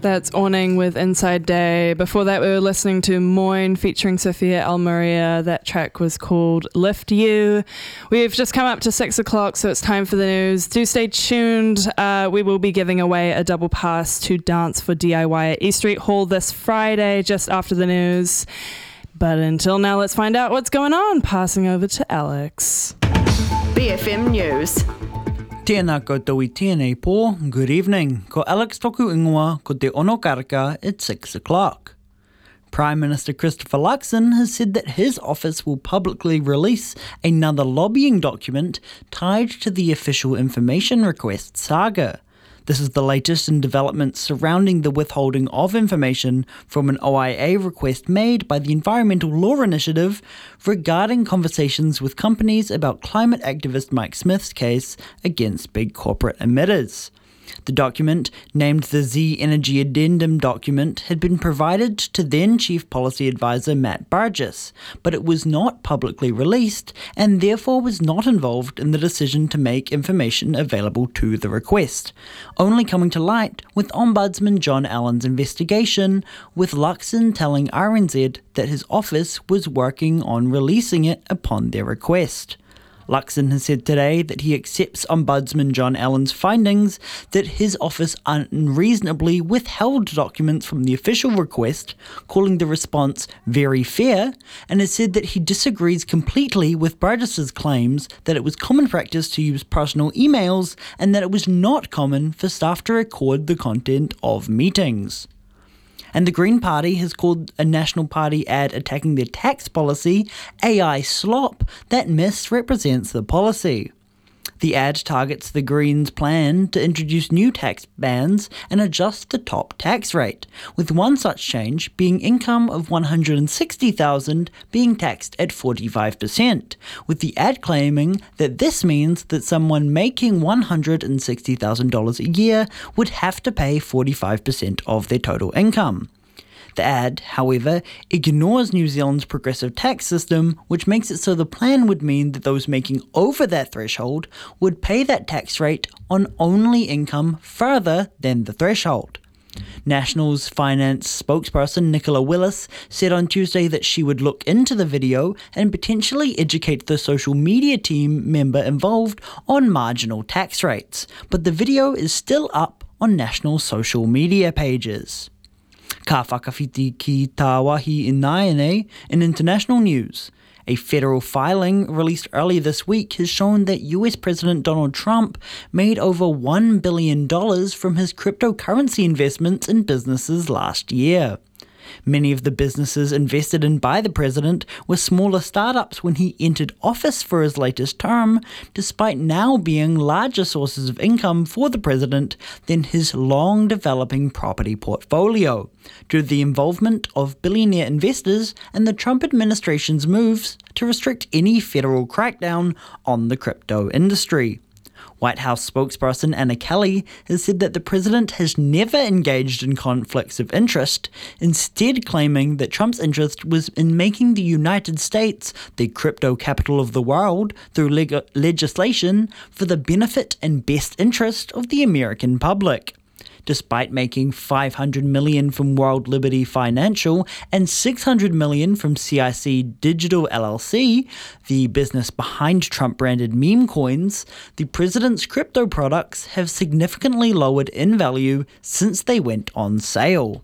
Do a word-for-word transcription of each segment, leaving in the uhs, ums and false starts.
That's Awning with Inside Day. Before that, we were listening to Moyne featuring Sophia Almeria. That track was called Lift You. We've just come up to six o'clock, so it's time for the news. Do stay tuned. Uh, we will be giving away a double pass to Dance for D I Y at East Street Hall this Friday, just after the news. But until now, let's find out what's going on. Passing over to Alex. B F M News. Tēnā koutou I tēnei pō. Good evening. Ko Alex toku ingoa ko te ono karaka at six o'clock. Prime Minister Christopher Luxon has said that his office will publicly release another lobbying document tied to the official information request saga. This is the latest in developments surrounding the withholding of information from an O I A request made by the Environmental Law Initiative regarding conversations with companies about climate activist Mike Smith's case against big corporate emitters. The document, named the Z Energy Addendum document, had been provided to then Chief Policy Advisor Matt Burgess, but it was not publicly released and therefore was not involved in the decision to make information available to the request, only coming to light with Ombudsman John Allen's investigation, with Luxon telling R N Z that his office was working on releasing it upon their request. Luxon has said today that he accepts Ombudsman John Allen's findings that his office unreasonably withheld documents from the official request, calling the response very fair, and has said that he disagrees completely with Burgess's claims that it was common practice to use personal emails and that it was not common for staff to record the content of meetings. And the Green Party has called a National Party ad attacking their tax policy A I slop that misrepresents the policy. The ad targets the Greens' plan to introduce new tax bands and adjust the top tax rate, with one such change being income of one hundred sixty thousand dollars being taxed at forty-five percent, with the ad claiming that this means that someone making one hundred sixty thousand dollars a year would have to pay forty-five percent of their total income. The ad, however, ignores New Zealand's progressive tax system, which makes it so the plan would mean that those making over that threshold would pay that tax rate on only income further than the threshold. National's finance spokesperson Nicola Willis said on Tuesday that she would look into the video and potentially educate the social media team member involved on marginal tax rates, but the video is still up on National's social media pages. Ka whakawhiti ki tā wahi inaene in international news. A federal filing released earlier this week has shown that U S President Donald Trump made over one billion dollars from his cryptocurrency investments in businesses last year. Many of the businesses invested in by the president were smaller startups when he entered office for his latest term, despite now being larger sources of income for the president than his long-developing property portfolio, due to the involvement of billionaire investors and the Trump administration's moves to restrict any federal crackdown on the crypto industry. White House spokesperson Anna Kelly has said that the president has never engaged in conflicts of interest, instead claiming that Trump's interest was in making the United States the crypto capital of the world through leg- legislation for the benefit and best interest of the American public. Despite making five hundred million dollars from World Liberty Financial and six hundred million dollars from C I C Digital L L C, the business behind Trump-branded meme coins, the president's crypto products have significantly lowered in value since they went on sale.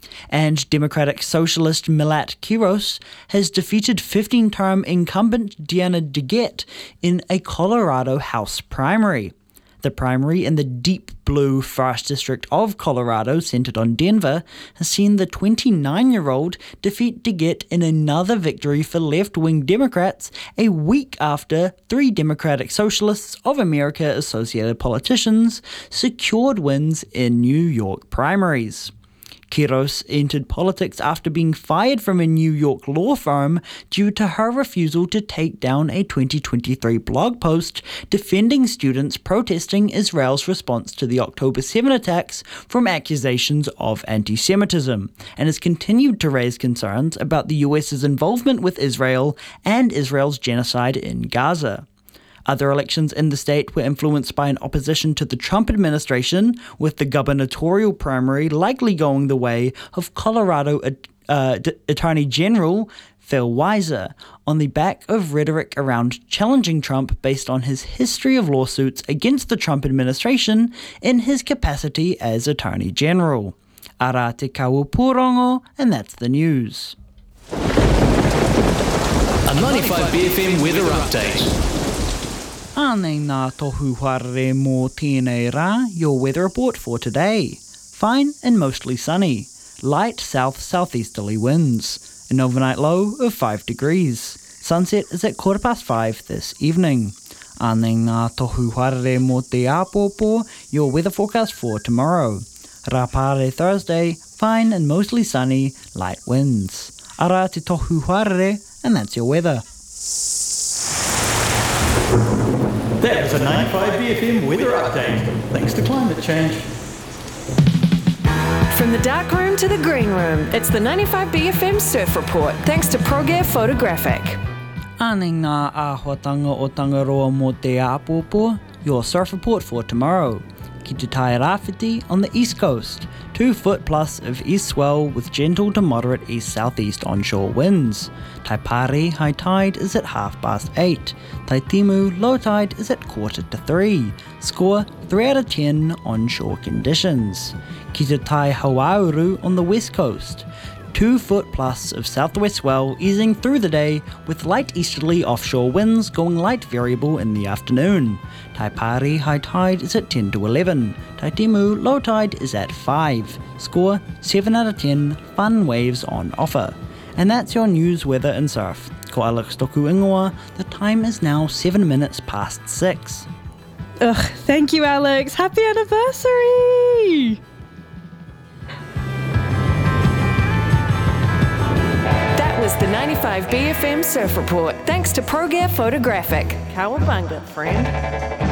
And Democratic Socialist Milat Quiros has defeated fifteen-term incumbent Diana DeGette in a Colorado House primary. The primary in the deep blue first District of Colorado, centered on Denver, has seen the twenty-nine-year-old defeat DeGette in another victory for left-wing Democrats a week after three Democratic Socialists of America-associated politicians secured wins in New York primaries. Quiros entered politics after being fired from a New York law firm due to her refusal to take down a twenty twenty-three blog post defending students protesting Israel's response to the October seventh attacks from accusations of anti-Semitism, and has continued to raise concerns about the U S's involvement with Israel and Israel's genocide in Gaza. Other elections in the state were influenced by an opposition to the Trump administration, with the gubernatorial primary likely going the way of Colorado uh, D- Attorney General Phil Weiser, on the back of rhetoric around challenging Trump based on his history of lawsuits against the Trump administration in his capacity as Attorney General. Ara te Kaupurongo, and that's the news. A ninety-five B F M weather update. Ane ngā tohu wharere mō tēnei rā, your weather report for today. Fine and mostly sunny. Light south-southeasterly winds. An overnight low of five degrees. Sunset is at quarter past five this evening. Ane ngā tohu wharere mō te āpōpō, your weather forecast for tomorrow. Rapare Thursday, fine and mostly sunny, light winds. Ara te tohu wharere, and that's your weather. That was a ninety-five B F M weather update. Thanks to climate change. From the dark room to the green room, it's the ninety-five B F M Surf Report, thanks to ProGear Photographic. Ane ngā āhuatanga o Tangaroa mō te āpōpō, your surf report for tomorrow. Ki te tai rāwhiti on the east coast, two foot plus of east swell with gentle to moderate east-southeast onshore winds. Taipari high tide is at half past eight. Taitimu low tide is at quarter to three. Score three out of ten onshore conditions. Ki te tai Hauauru on the west coast, two foot plus of southwest swell easing through the day with light easterly offshore winds going light variable in the afternoon. Taipari high tide is at ten to eleven. Taitimu low tide is at five. Score seven out of ten, fun waves on offer. And that's your news, weather and surf. Ko Alex Toku Ingoa, the time is now seven minutes past six. Ugh, thank you, Alex. Happy anniversary! That was the ninety-five B F M Surf Report, thanks to ProGear Photographic. Cowabunga, friend.